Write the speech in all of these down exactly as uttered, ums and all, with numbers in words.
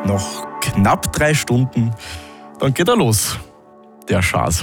Noch knapp drei Stunden, dann geht er los, der Schaß.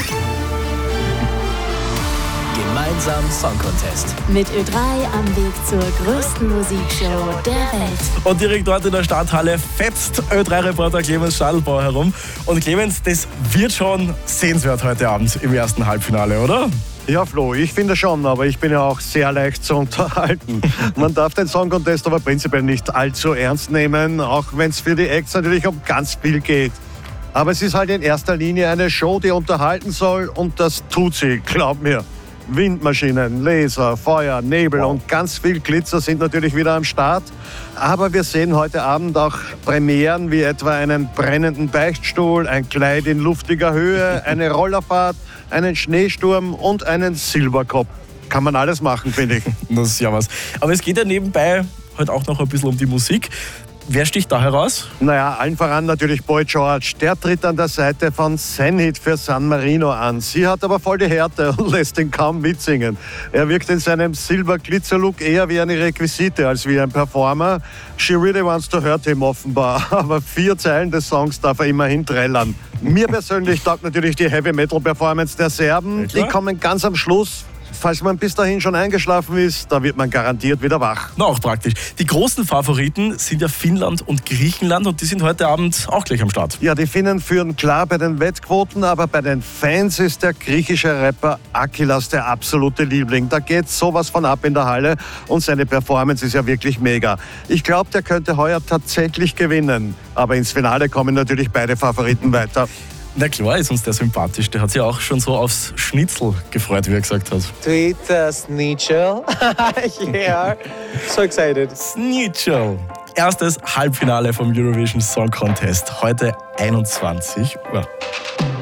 Gemeinsam Song Contest. Mit Ö drei am Weg zur größten Musikshow der Welt. Und direkt dort in der Stadthalle fetzt Ö drei Reporter Clemens Stadelbauer herum. Und Clemens, das wird schon sehenswert heute Abend im ersten Halbfinale, oder? Ja, Flo, ich finde schon, aber ich bin ja auch sehr leicht zu unterhalten. Man darf den Song Contest aber prinzipiell nicht allzu ernst nehmen, auch wenn es für die Acts natürlich um ganz viel geht. Aber es ist halt in erster Linie eine Show, die unterhalten soll, und das tut sie, glaub mir. Windmaschinen, Laser, Feuer, Nebel und ganz viel Glitzer sind natürlich wieder am Start. Aber wir sehen heute Abend auch Premieren wie etwa einen brennenden Beichtstuhl, ein Kleid in luftiger Höhe, eine Rollerfahrt, einen Schneesturm und einen Silberkopf. Kann man alles machen, finde ich. Das ist ja was. Aber es geht ja nebenbei heute auch noch ein bisschen um die Musik. Wer sticht da heraus? Naja, allen voran natürlich Boy George. Der tritt an der Seite von Zenit für San Marino an. Sie hat aber voll die Härte und lässt ihn kaum mitsingen. Er wirkt in seinem Silber-Glitzer-Look eher wie eine Requisite als wie ein Performer. She really wants to hurt him offenbar. Aber vier Zeilen des Songs darf er immerhin trällern. Mir persönlich taugt natürlich die Heavy-Metal-Performance der Serben. Die kommen ganz am Schluss. Falls man bis dahin schon eingeschlafen ist, da wird man garantiert wieder wach. Na, auch praktisch. Die großen Favoriten sind ja Finnland und Griechenland und die sind heute Abend auch gleich am Start. Ja, die Finnen führen klar bei den Wettquoten, aber bei den Fans ist der griechische Rapper Akilas der absolute Liebling. Da geht sowas von ab in der Halle und seine Performance ist ja wirklich mega. Ich glaube, der könnte heuer tatsächlich gewinnen. Aber ins Finale kommen natürlich beide Favoriten weiter. Na klar, ist uns der sympathisch. Der hat sich auch schon so aufs Schnitzel gefreut, wie er gesagt hat. To eat uh, Schnitzel. Yeah, so excited. Schnitzel. Erstes Halbfinale vom Eurovision Song Contest. Heute einundzwanzig Uhr.